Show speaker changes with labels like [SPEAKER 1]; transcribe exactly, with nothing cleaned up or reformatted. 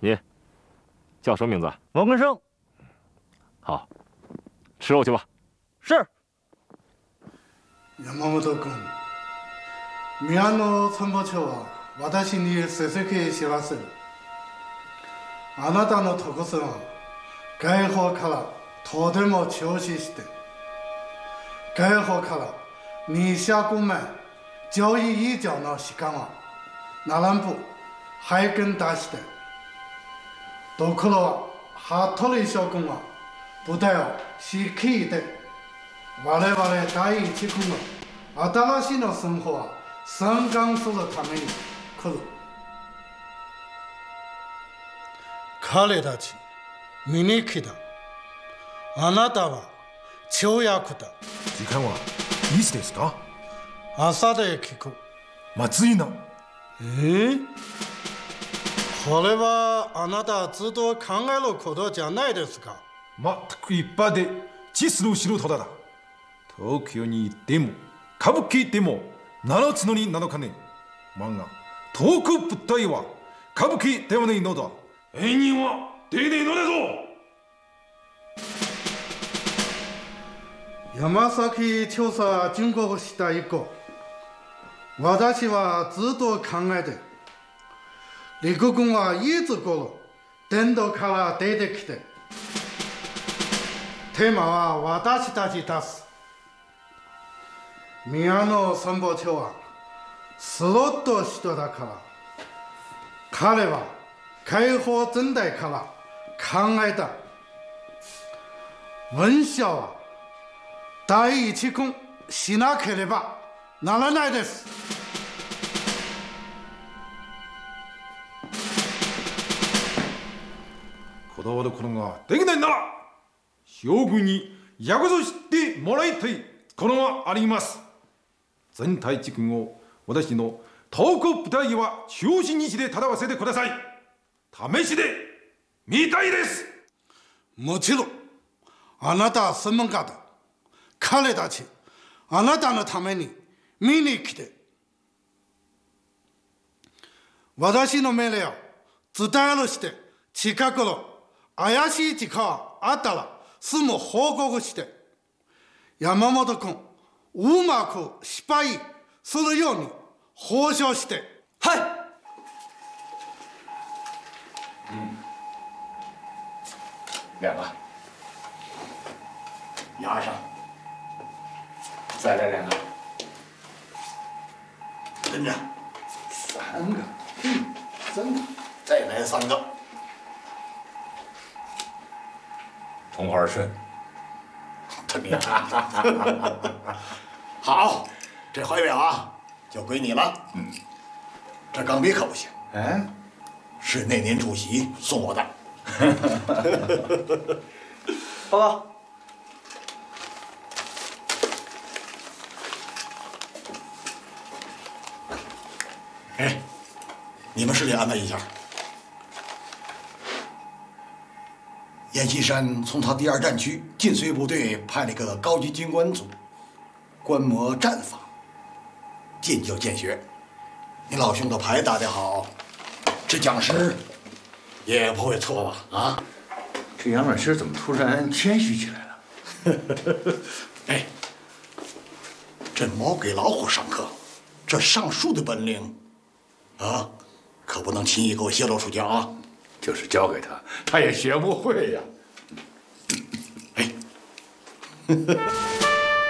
[SPEAKER 1] 你叫什么名字？
[SPEAKER 2] 王根生。
[SPEAKER 1] 好，吃肉去吧。
[SPEAKER 2] 是。
[SPEAKER 3] 山本君、宮野参謀長は私にせせき知らせる。あなたの特性は外方からとても重視して、外方から二社公前交易以上の時間は並ぶ拝見出して、ところは服部将軍は部隊を指揮で、我々第一軍の新しいの生活を参観するために来る。彼たち見に来た。あなたは跳躍だ。
[SPEAKER 4] 時間はいつですか？
[SPEAKER 3] 朝で聞く。
[SPEAKER 4] まずいな。
[SPEAKER 3] えー、これはあなたずっと考えることじゃないですか。
[SPEAKER 4] 全く一般で地図の素人だな。東京に行っても歌舞伎でも七つのになのかね。漫画東北部隊は歌舞伎ではないのだ。演技は出ねえのだぞ。
[SPEAKER 3] 山崎調査準国した以降、私はずっと考えて、陸軍はいつ頃伝道から出てきて、テーマは私たち出す。宮野参謀長はスロット人だから、彼は解放全体から考えた。文章は第一軍しなければならないです。
[SPEAKER 4] こだわることができないなら将軍に約束してもらいたいことがあります。全隊地軍を私の東北部隊は中心にして戦わせてください。試しで見たいです。
[SPEAKER 3] もちろんあなたは専門家だ。彼たちあなたのために見に来て、私の命令を伝えるして、近くの怪しい時間あったらすぐ報告して、山本君うまく失敗するように交渉して。
[SPEAKER 2] はい。
[SPEAKER 5] 嗯，两个，压上，再来两个，跟着，三个，嗯，三个，再来三个，同花顺，特别好，这怀表啊就归你了。嗯，这钢笔可不行。嗯。是那年主席送我的。
[SPEAKER 2] 报告。
[SPEAKER 5] 哎，你们市里安排一下。阎锡山从他第二战区晋绥部队派了一个高级军官组，观摩战法，见教见学。你老兄的牌打得好。这讲师也不会错吧？啊，
[SPEAKER 6] 这杨老师怎么突然谦虚起来了？
[SPEAKER 5] 哎，这猫给老虎上课，这上树的本领，啊，可不能轻易给我泄露出去啊！
[SPEAKER 6] 就是教给他，他也学不会呀。
[SPEAKER 5] 哎。